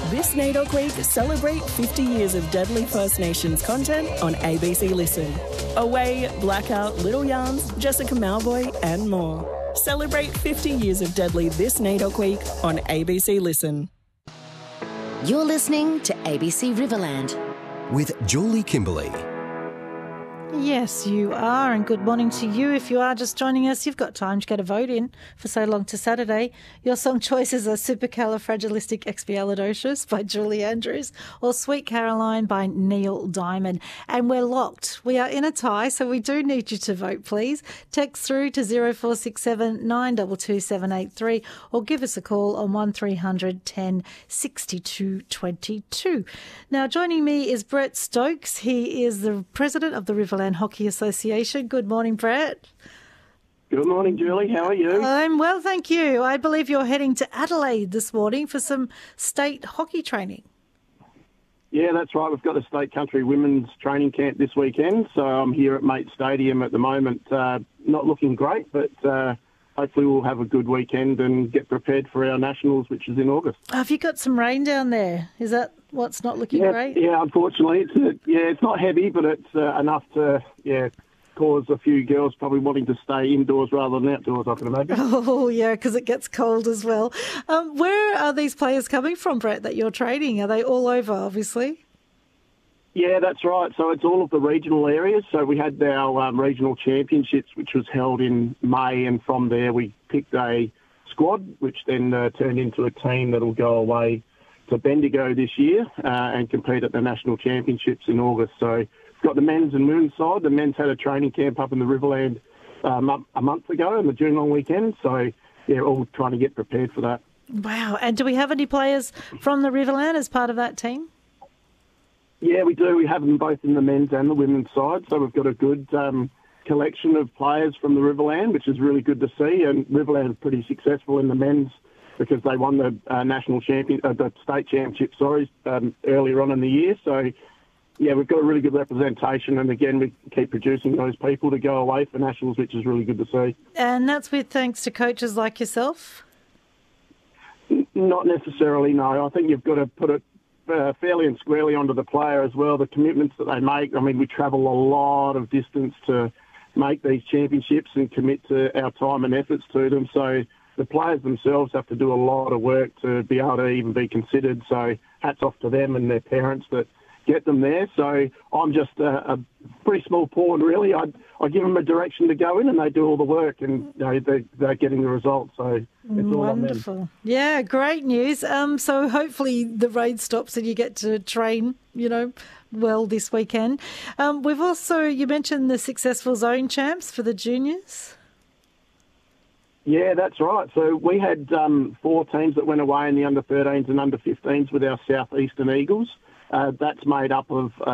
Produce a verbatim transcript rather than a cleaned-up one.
This NAIDOC Week, celebrate fifty years of Deadly First Nations content on A B C Listen. Away, Blackout, Little Yarns, Jessica Malvoy and more. Celebrate fifty years of Deadly this NAIDOC Week on A B C Listen. You're listening to A B C Riverland with Julie Kimberley. Yes, you are, and good morning to you. If you are just joining us, you've got time to get a vote in for So Long to Saturday. Your song choices are Supercalifragilisticexpialidocious by Julie Andrews or Sweet Caroline by Neil Diamond. And we're locked. We are in a tie, so we do need you to vote, please. Text through to zero four six seven nine two two seven eight three or give us a call on one three hundred ten sixty-two twenty-two. Now, joining me is Brett Stokes. He is the president of the Riverland Hockey Association. Good morning, Brett. Good morning, Julie. How are you? I'm well, thank you. I believe you're heading to Adelaide this morning for some state hockey training. Yeah, that's right. We've got a state country women's training camp this weekend, so I'm here at Mate Stadium at the moment. Uh, not looking great, but uh, hopefully we'll have a good weekend and get prepared for our nationals, which is in August. Oh, have you got some rain down there? Is that what's not looking yeah, great? Yeah, unfortunately, it's uh, yeah, it's not heavy, but it's uh, enough to yeah cause a few girls probably wanting to stay indoors rather than outdoors, I can imagine. Oh yeah, because it gets cold as well. Um, where are these players coming from, Brett, that you're training? Are they all over, obviously? Yeah, that's right. So it's all of the regional areas. So we had our um, regional championships, which was held in May, and from there we picked a squad, which then uh, turned into a team that'll go away to Bendigo this year uh, and compete at the national championships in August. So we've got the men's and women's side. The men's had a training camp up in the Riverland um, a month ago on the June long weekend. So they're all trying to get prepared for that. Wow. And do we have any players from the Riverland as part of that team? Yeah, we do. We have them both in the men's and the women's side. So we've got a good um, collection of players from the Riverland, which is really good to see. And Riverland is pretty successful in the men's because they won the uh, national champion, uh, the state championship, sorry, um, earlier on in the year. So, yeah, we've got a really good representation. And again, we keep producing those people to go away for nationals, which is really good to see. And that's with thanks to coaches like yourself? N- not necessarily, no. I think you've got to put it uh, fairly and squarely onto the player as well, the commitments that they make. I mean, we travel a lot of distance to make these championships and commit to our time and efforts to them. So the players themselves have to do a lot of work to be able to even be considered. So hats off to them and their parents that get them there. So I'm just a, a pretty small pawn, really. I I give them a direction to go in and they do all the work and you know, they, they're getting the results. So it's all on them. Wonderful. Yeah, great news. Um, so hopefully the rain stops and you get to train, you know, well this weekend. Um, we've also, you mentioned the successful zone champs for the juniors. Yeah, that's right. So we had um, four teams that went away in the under thirteens and under fifteens with our South Eastern Eagles. Uh, that's made up of